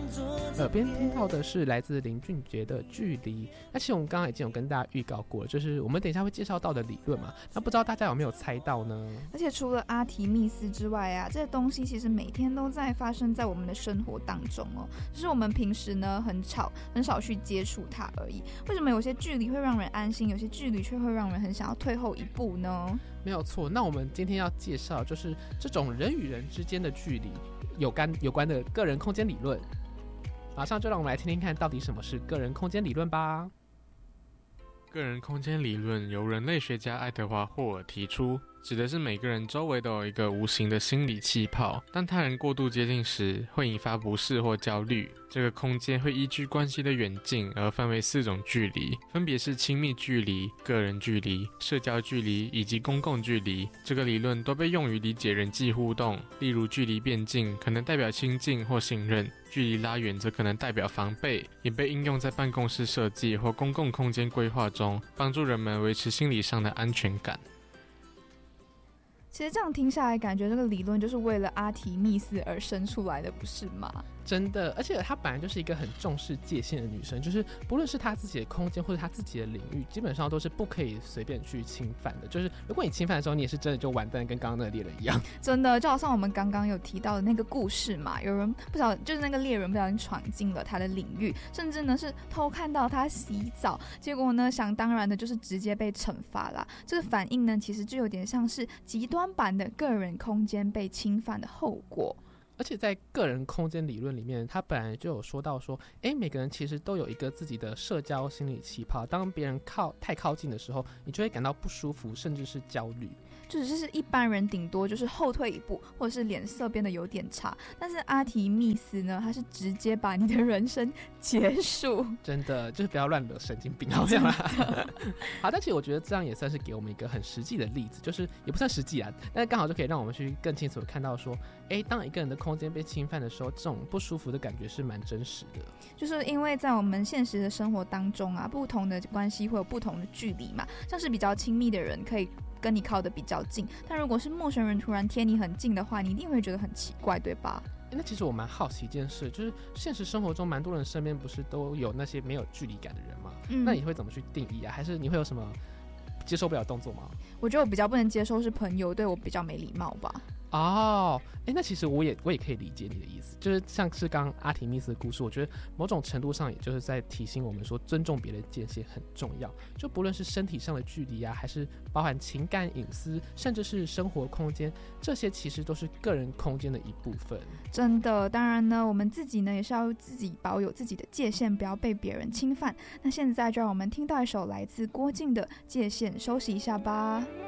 耳边听到的是来自林俊杰的距离。那其实我们刚刚已经有跟大家预告过了，就是我们等一下会介绍到的理论嘛，那不知道大家有没有猜到呢？ 而且除了阿提密斯之外啊，这些东西其实每天都在发生在我们的生活当中哦，就是我们平时呢很少去接触它而已。为什么有些距离会让人安心，有些距离却会让人很想要退后一步呢？ 没有错，那我们今天要介绍就是这种人与人之间的距离有关的个人空间理论。马上就让我们来听听看到底什么是个人空间理论吧。 个人空间理论由人类学家爱德华·霍尔提出，指的是每个人周围都有一个无形的心理气泡，当他人过度接近时会引发不适或焦虑。这个空间会依据关系的远近而分为4种距离，分别是亲密距离、个人距离、社交距离以及公共距离。这个理论都被用于理解人际互动，例如距离变近可能代表亲近或信任，距离拉远则可能代表防备，也被应用在办公室设计或公共空间规划中，帮助人们维持心理上的安全感。 其实这样听下来，感觉这个理论就是为了阿提密斯而生出来的，不是吗？ 真的，而且她本来就是一个很重视界限的女生，就是不论是她自己的空间或者她自己的领域，基本上都是不可以随便去侵犯的。就是如果你侵犯的时候，你也是真的就完蛋，跟刚刚那个猎人一样。 真的，就好像我们刚刚有提到的那个故事嘛，有人就是那个猎人不小心闯进了他的领域，甚至呢是偷看到他洗澡，结果呢想当然的就是直接被惩罚啦。这个反应呢，其实就有点像是极端版的个人空间被侵犯的后果。 而且在个人空间理论里面，他本来就有说到说，每个人其实都有一个自己的社交心理气泡，当别人太靠近的时候，你就会感到不舒服，甚至是焦虑。 就只是一般人顶多就是后退一步，或者是脸色变得有点差，但是阿提密斯呢，他是直接把你的人生结束。 真的就是不要乱惹神经病，好像啦。好，但其实我觉得这样也算是给我们一个很实际的例子，就是也不算实际啊，但是刚好就可以让我们去更清楚的看到说，当一个人的空间被侵犯的时候，这种不舒服的感觉是蛮真实的。 就是因为在我们现实的生活当中啊，不同的关系会有不同的距离嘛，像是比较亲密的人可以跟你靠得比较近，但如果是陌生人突然贴你很近的话，你一定会觉得很奇怪，对吧？ 那其实我蛮好奇一件事，就是现实生活中蛮多人身边不是都有那些没有距离感的人吗？那你会怎么去定义啊？还是你会有什么接受不了的动作吗？ 我觉得我比较不能接受是朋友对我比较没礼貌吧。 哦，那其实我也可以理解你的意思，就是像是刚刚阿提密斯的故事，我觉得某种程度上也就是在提醒我们说，尊重别人的界限很重要。就不论是身体上的距离啊，还是包含情感隐私，甚至是生活空间，这些其实都是个人空间的一部分。 真的，当然呢，我们自己呢也是要自己保有自己的界限，不要被别人侵犯。那现在就让我们听到一首来自郭静的《界限》，休息一下吧。